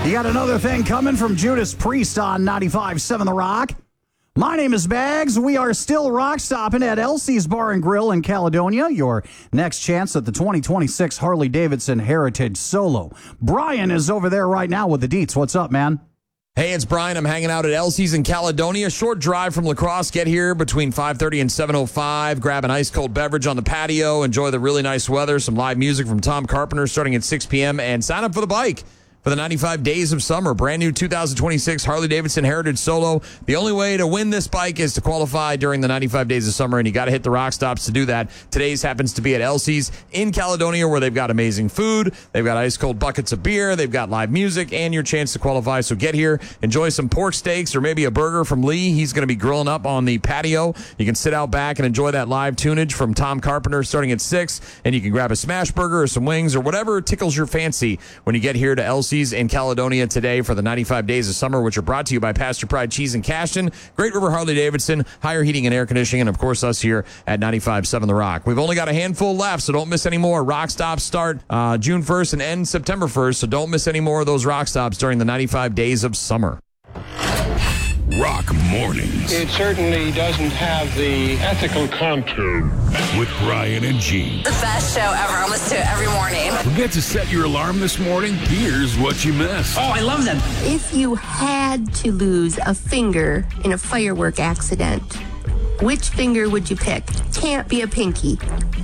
You got another thing coming from Judas Priest on 95.7 The Rock. My name is Bags. We are still rock stopping at Elsie's Bar and Grill in Caledonia. Your next chance at the 2026 Harley-Davidson Heritage Solo. Brian is over there right now with the deets. What's up, man? Hey, it's Brian. I'm hanging out at Elsie's in Caledonia. Short drive from La Crosse. Get here between 5:30 and 7:05. Grab an ice-cold beverage on the patio. Enjoy the really nice weather. Some live music from Tom Carpenter starting at 6 p.m. And sign up for the bike for the 95 Days of Summer. Brand new 2026 Harley-Davidson Heritage Solo. The only way to win this bike is to qualify during the 95 Days of Summer, and you got to hit the rock stops to do that. Today's happens to be at Elsie's in Caledonia, where they've got amazing food. They've got ice-cold buckets of beer. They've got live music and your chance to qualify. So get here, enjoy some pork steaks or maybe a burger from Lee. He's going to be grilling up on the patio. You can sit out back and enjoy that live tunage from Tom Carpenter starting at 6, and you can grab a smash burger or some wings or whatever tickles your fancy when you get here to Elsie's in Caledonia today for the 95 Days of Summer, which are brought to you by Pasture Pride Cheese and Cashton, Great River Harley-Davidson, Higher Heating and Air Conditioning, and, of course, us here at 95.7 The Rock. We've only got a handful left, so don't miss any more. Rock stops start June 1st and end September 1st, so don't miss any more of those rock stops during the 95 Days of Summer. Rock Mornings. It certainly doesn't have the ethical contour. With Brian and Gene. The best show ever. I listen to it every morning. Forget to set your alarm this morning? Here's what you missed. Oh, I love them. If you had to lose a finger in a firework accident, which finger would you pick? Can't be a pinky.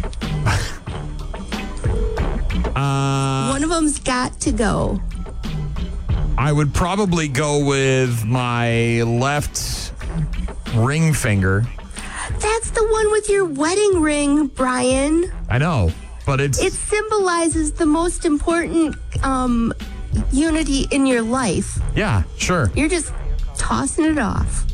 One of them's got to go. I would probably go with my left ring finger. That's the one with your wedding ring, Brian. I know, but it symbolizes the most important unity in your life. Yeah, sure. You're just tossing it off.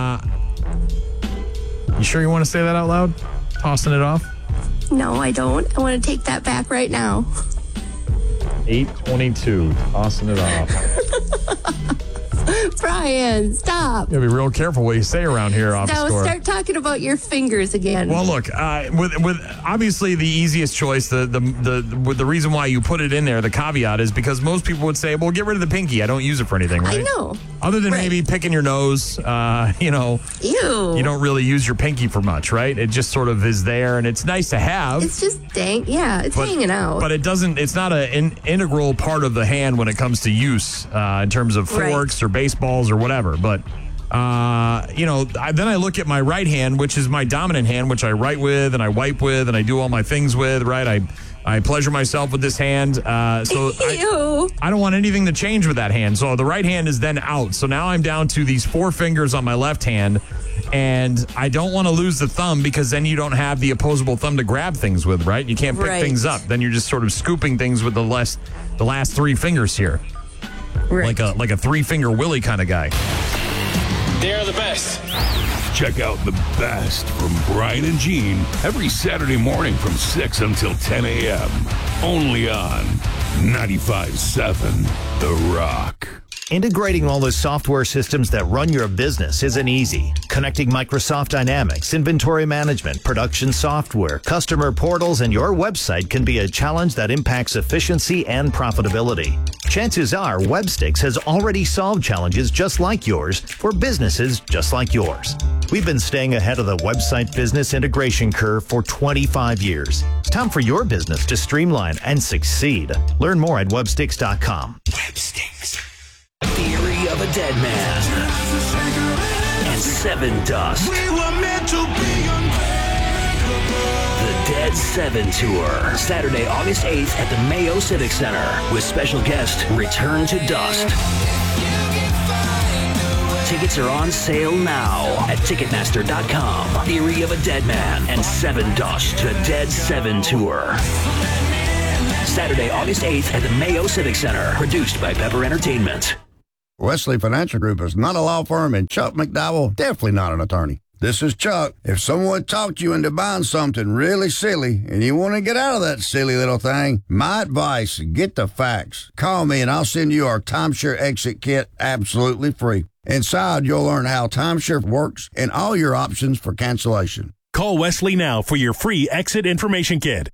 You sure you want to say that out loud? Tossing it off? No, I don't. I want to take that back right now. 8:22, tossing it off. Brian, stop. You gotta be real careful what you say around here, Now Officer. start talking about your fingers again. Well, look, with obviously the easiest choice, the reason why you put it in there, the caveat is because most people would say, well, get rid of the pinky. I don't use it for anything, right? I know. Other than maybe picking your nose, Ew. you don't really use your pinky for much, right? It just sort of is there, and it's nice to have. It's just it's hanging out. But it's not an integral part of the hand when it comes to use in terms of forks or baseballs or whatever. But, then I look at my right hand, which is my dominant hand, which I write with and I wipe with and I do all my things with, right? I pleasure myself with this hand. So I don't want anything to change with that hand. So the right hand is then out. So now I'm down to these 4 fingers on my left hand. And I don't want to lose the thumb because then you don't have the opposable thumb to grab things with, right? You can't pick things up. Then you're just sort of scooping things with the last 3 fingers here. Right. Like a 3-finger Willie kind of guy. They're the best. Check out the best from Brian and Gene every Saturday morning from 6 until 10 a.m. Only on 95.7 The Rock. Integrating all the software systems that run your business isn't easy. Connecting Microsoft Dynamics, inventory management, production software, customer portals, and your website can be a challenge that impacts efficiency and profitability. Chances are Webstix has already solved challenges just like yours for businesses just like yours. We've been staying ahead of the website business integration curve for 25 years. It's time for your business to streamline and succeed. Learn more at webstix.com. Webstix. Theory of a Dead Man. And Seven Dust. We were meant to be The Dead 7 Tour. Saturday, August 8th at the Mayo Civic Center. With special guest, Return to Dust. Tickets are on sale now at Ticketmaster.com. Theory of a Dead Man and Seven Dust. The Dead 7 Tour. Saturday, August 8th at the Mayo Civic Center. Produced by Pepper Entertainment. Wesley Financial Group is not a law firm, and Chuck McDowell definitely not an attorney. This is Chuck. If someone talked you into buying something really silly and you want to get out of that silly little thing, my advice, get the facts. Call me and I'll send you our timeshare exit kit absolutely free. Inside, you'll learn how timeshare works and all your options for cancellation. Call Wesley now for your free exit information kit.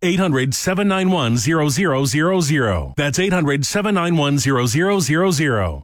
800-791-0000. That's 800-791-0000.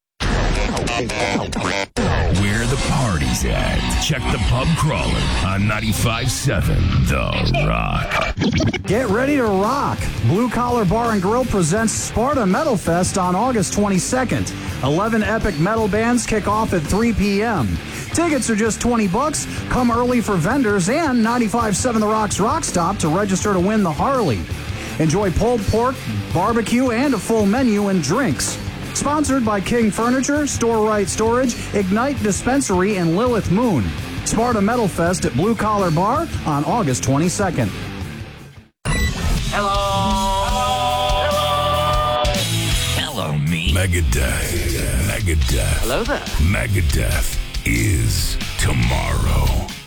Where the party's at. Check the pub crawler on 95.7 The Rock. Get ready to rock. Blue Collar Bar and Grill presents Sparta Metal Fest on August 22nd. 11 epic metal bands kick off at 3 p.m. Tickets are just $20. Come early for vendors and 95.7 The Rock's Rock Stop to register to win the Harley. Enjoy pulled pork, barbecue, and a full menu and drinks. Sponsored by King Furniture, Store Right Storage, Ignite Dispensary, and Lilith Moon. Sparta Metal Fest at Blue Collar Bar on August 22nd. Hello, me. Megadeth. Hello there. Megadeth is tomorrow.